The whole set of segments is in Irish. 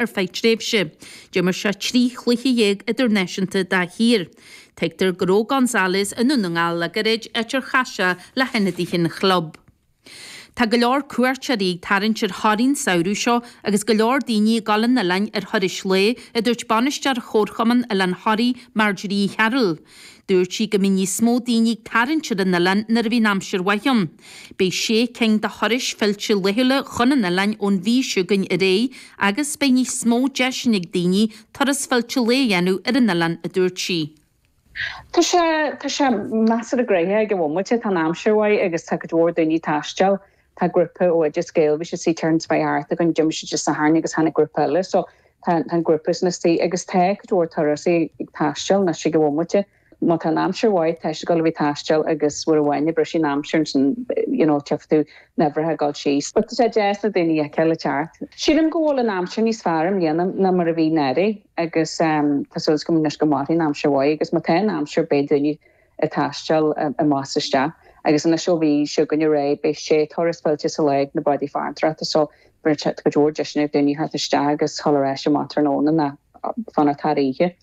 ar feid tréimhse. Deimar se trí chluiche idir neisianta da hir. Teigtar Gro González in nunangáil le garid etir chaise le henadíchin chlub. Tá go leor cuairtearí tarintir harín saoú seo agus go leor daoine galan na lein ar thoris lé a dúirt banistear chórchaman a len Harí Marjorie Harrell. Dúirt si go miní smó daoine tarintir na lein nar bhí námsir waitham. Bei sé ceng de thoris fillte lehuile chuna na lein ón bhí siúgan a ré agus bei ní smó deisnig daoine taras filtte lé dhéanú ar na lein a dúirt si. Tá sé measar a gréthe go bhmuite tá námsirhaid agus tá go dúir daoine taisteal. Tá grúpa ó just scéil bhí sé sí turns by art a gon Jim si just a hána agus hána grúpa eile, so tá grúpas na tí agus te go dúir tar sí ag taisteal na si go bhmuite. Má tá námsirhaid tá sé go bhí taisteal agus bhfuair bhaine bre sí námsir san teftú nebrethe gáil síos. But sé déas na daoine a ceile teart. Sílim gohfuil an námsir níos fearm dhéanam na mar a bhí neri agus tásúlas go munas go mátaí námsirhaid agus má tá námsir bé daoine a taisteal a máiste. Agus na seo bhí siúgan ré be sé thoras feilte sa le na body farntra so bre go George sinna daoine hartiste agus choéis matróna na fanna taríe.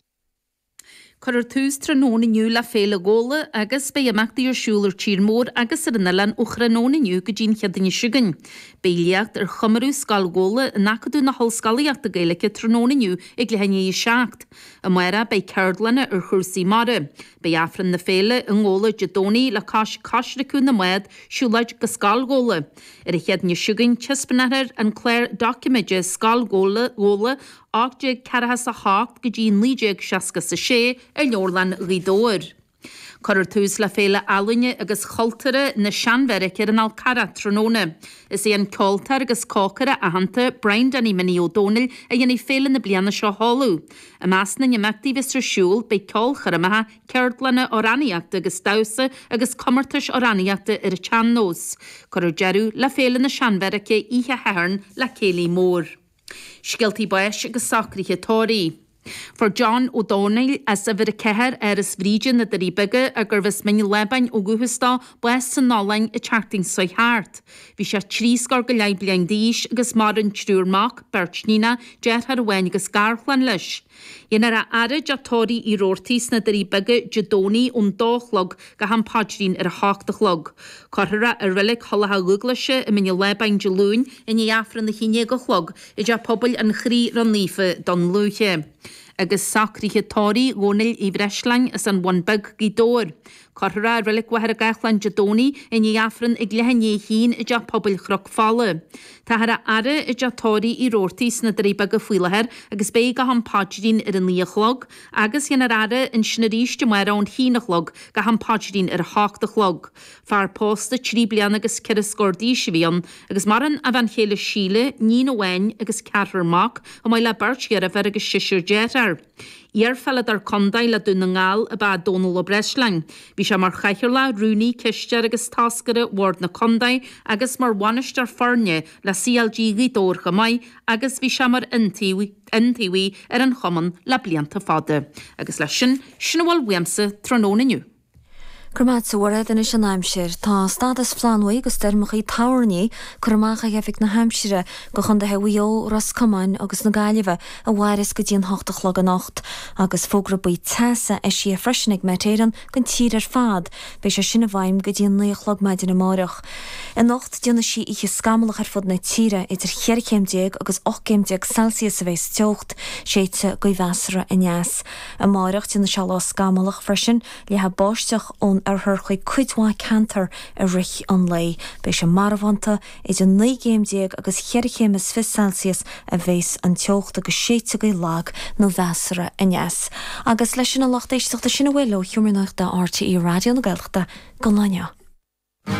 Chur tús tróna nniu le féle ggóla agus be amachtaí ar siúlar tír mór agus ar na lein uchranóna nniu go dín cheadaine siúgan. Béliacht ar chumarú scalgóla nachadú na hallscalaíocht a gaalacha tróna nniu ag lehanne í seacht. A muire bei ceardlanna ar chuirsaí mare. Bei afran na féle an ggóla jadóní le cáisracú na muad siúlaid go scalgóla. Ar a cheadaine siúgan tispanir an Claire documente scalgóla ágde carahas a hácht go dín lídeag seaca sa sé ar leorlan ridóir. Chur tús le féle alaine agus choltere na seanvericir an Alcara tróna. Is é an ceoltar agus cócara a hananta Brian Denny Minnie O'Donnell a dhéanana féle na bliana seo hallú. A measna neamachtaí vistar siúl bei ceol charamatha ceardlanna oraniaachta agus dausa agus commartas oraniaachta ar a teannós. Chur jeú le féle na seanverice ihe hearn le célí mór. Scialtaí báis agus sacríthe tóirí. For John O'Donnell as a bhir a ceithir ar is bhrídean na daríbeige a gur bheits miniu lebain ó guhastá buas san nálainn i teachting soith háart. Bhí sé tríscar go leib blian díis agus mar an trúrmach Bertnína dearthar a bhain agus garchlan leis. Dhéanar a arid a tóirí í rórtís na daríbeige jadóní ón dólog go hampádrín ar a háchtachlog. Corthra a rilig holatha luglaise i miniu lebain gelún in í afran na chiné go chlog i d pobl an chrí ran lífa don lúche. Agus sacríthe tóirí ggónail í bhreislein as an bhainbeg gidóir. Corthra a rilig wahar a gaichlan jadóní in í afran ag lehanné hín i d pobl chrog fála. Tá a ara i d tóirí í rórtís na daríbeige fuileheir agus bé go hampádrín ar an líochlog agus dhéanar ara in sinaríiste mar an hínachlog go hampádrín ar háchtachlog. Far pósta trí blian agus ceir scordí sibhíon agus maran a bhain chéile síle ní óhain agus cearrmach a mai le bartgear a bhar agus siisiir déar. Iar fellad ar condail le dúna ngáil a bad Donal o Breslein. Bhí sé mar chaichirla rúní cistear agus tascare ward na condail agus mar bhainistear farne le CLG gídór go mai agus bhí sé mar intíhí ar an choman le blianta fada. Agus lei sin bhfuil weamsa tróna nniu. Gurmad suara den is an Hampshire tá stadas flanwaí agus dermachaí táirní churmacha hefik na Hampshire go chun de hewió Roscommon agus na Gaillimhe a bhhairis go dtíon 8 a nacht agus fógra buí tesa is si a freisinnig metéan gon tír ar fad bei sé sinna bhaim go dtíon 9 meid na mórach. In nacht díonna si ihe scamalach ar fud na tíre idir 4 agus 8 Celsius a bheits teocht séite go bhheasara in neas. A mórach díonna se lá scamalach freisin le ha báisteach ón ar thurchaí cuidhá cantar a rich an lei. Bei sé marhanta idir 9 agus 4 Celsius a bheits an teocht agus séite go lag nó bhheasara in neas. Agus leis sin a lachtéisteachta sinna bhfuil hiúmarnach de RTE Radio na Gaeltachta go láine.